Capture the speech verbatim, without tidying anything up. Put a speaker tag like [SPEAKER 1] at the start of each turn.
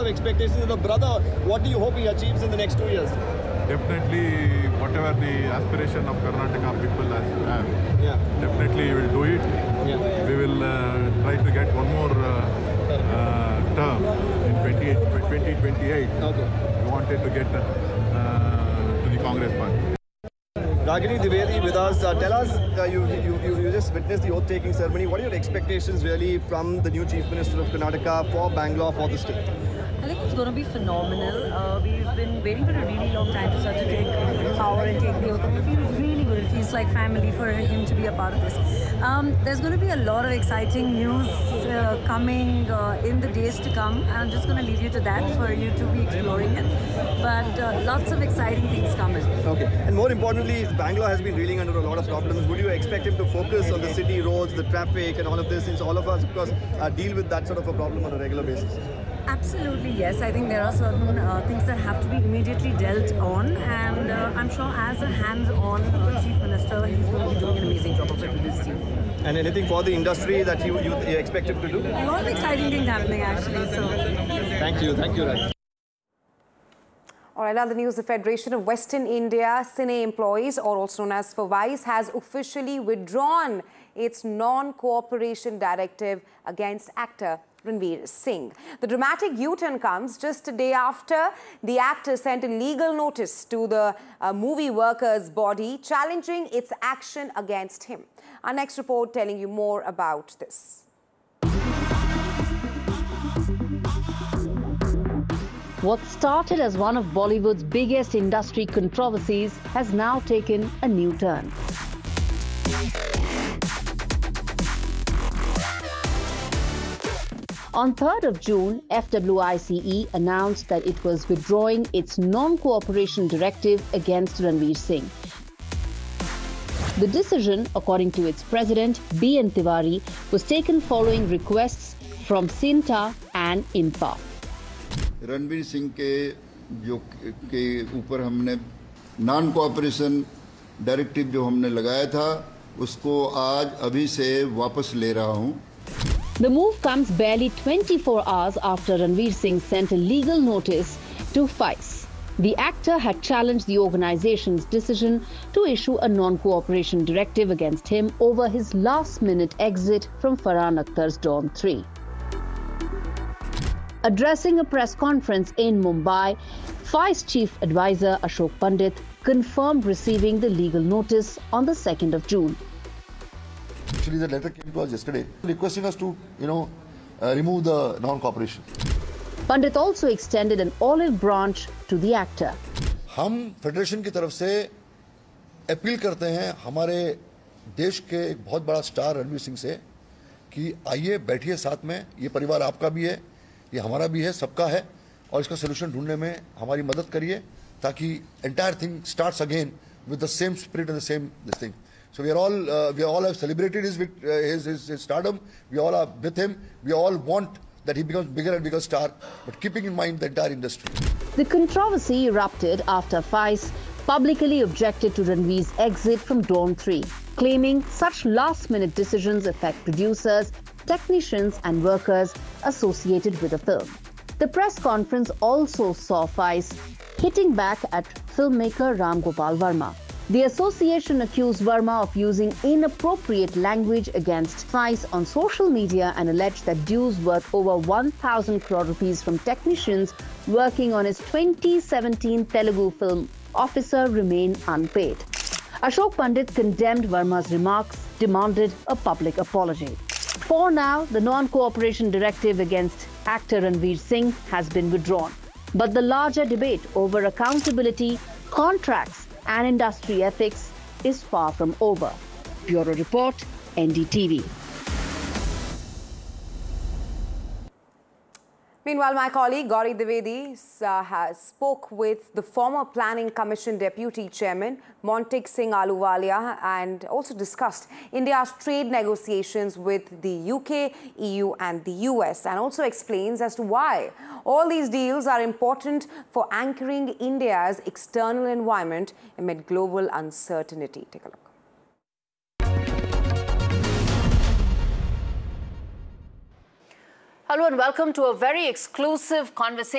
[SPEAKER 1] expectations of the brother? What do you hope he achieves in the next two years?
[SPEAKER 2] Definitely, whatever the aspiration of Karnataka people have, yeah. definitely we will do it. Yeah. We will uh, try to get one more uh, uh, term in twenty twenty-eight. Okay. We wanted to get uh, to the Congress party.
[SPEAKER 1] Ragini Dwivedi with us. Uh, tell us, uh, you, you, you, you just witnessed the oath-taking ceremony. What are your expectations really from the new Chief Minister of Karnataka for Bangalore, for the state?
[SPEAKER 3] I think it's going to be phenomenal. Uh, we've been waiting for a really long time to start to take power and take the oath. It feels really good. It feels like family for him to be a part of this. Um, there's going to be a lot of exciting news uh, coming uh, in the days to come. I'm just going to leave you to that for you to be exploring it. But uh, lots of exciting things coming.
[SPEAKER 1] Okay. And more importantly, Bangalore has been reeling under a lot of problems. Would you expect him to focus on the city roads, the traffic and all of this, since all of us, of course, uh, deal with that sort of a problem on a regular basis?
[SPEAKER 3] Absolutely, yes. I think there are certain uh, things that have to be immediately dealt on, and uh, I'm sure as a hands-on uh, Chief Minister, he's going to be doing an amazing job of it with his team.
[SPEAKER 1] And anything for the industry that you, you, you expect him to do?
[SPEAKER 3] A lot of exciting things happening, actually. So,
[SPEAKER 1] thank you, thank you, Raj.
[SPEAKER 4] All right, other news, the Federation of Western India Cine Employees, or also known as FOWICE, has officially withdrawn its non-cooperation directive against actor Ranveer Singh. The dramatic U-turn comes just a day after the actor sent a legal notice to the uh, movie workers' body challenging its action against him. Our next report telling you more about this.
[SPEAKER 5] What started as one of Bollywood's biggest industry controversies has now taken a new turn. On third of June, F W I C E announced that it was withdrawing its non-cooperation directive against Ranveer Singh. The decision, according to its president, B N Tiwari, was taken following requests from Cinta and IMPA.
[SPEAKER 6] Ranveer Singh के जो के ऊपर हमने non cooperation directive जो हमने लगाया था उसको आज अभी से वापस ले रहा हूं.
[SPEAKER 5] The move comes barely twenty-four hours after Ranveer Singh sent a legal notice to FOWICE. The actor had challenged the organization's decision to issue a non-cooperation directive against him over his last-minute exit from Farhan Akhtar's Dawn three. Addressing a press conference in Mumbai, FOWICE Chief Advisor Ashok Pandit confirmed receiving the legal notice on the second of June.
[SPEAKER 7] Actually, the letter came to us yesterday requesting us to, you know, uh, remove the non-cooperation.
[SPEAKER 5] Pandit also extended an olive branch to the actor.
[SPEAKER 7] हम federation की तरफ से appeal करते हैं हमारे देश के एक बहुत बड़ा स्टार रणवीर सिंह से कि आइए बैठिए साथ में, ये परिवार आपका भी है, ये हमारा भी है, सबका है, और इसका सोल्यूशन ढूंढने में हमारी मदद करिए ताकि entire thing starts again with the same spirit and the same this thing. So we are all uh, we all have celebrated his, uh, his his his stardom. We all are with him. We all want that he becomes bigger and bigger star, but keeping in mind the entire industry.
[SPEAKER 5] The controversy erupted after FOWICE publicly objected to Ranveer's exit from Dawn three, claiming such last-minute decisions affect producers, technicians and workers associated with the film. The press conference also saw FOWICE hitting back at filmmaker Ram Gopal Verma. The association accused Verma of using inappropriate language against FOWICE on social media and alleged that dues worth over one thousand crore rupees from technicians working on his twenty seventeen Telugu film Officer remain unpaid. Ashok Pandit condemned Verma's remarks, demanded a public apology. For now, the non-cooperation directive against actor Ranveer Singh has been withdrawn. But the larger debate over accountability, contracts and industry ethics is far from over. Bureau Report, N D T V.
[SPEAKER 4] Meanwhile, my colleague Gauri Dwivedi uh, has spoke with the former Planning Commission Deputy Chairman Montek Singh Ahluwalia and also discussed India's trade negotiations with the U K, E U and the U S, and also explains as to why all these deals are important for anchoring India's external environment amid global uncertainty. Take a look.
[SPEAKER 8] Hello and welcome to a very exclusive conversation.